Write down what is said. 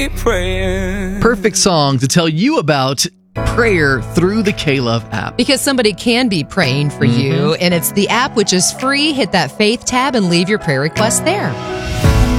be praying. Perfect song to tell you about prayer through the K-Love app. Because somebody can be praying for you, and it's the app which is free. Hit that faith tab and leave your prayer request there.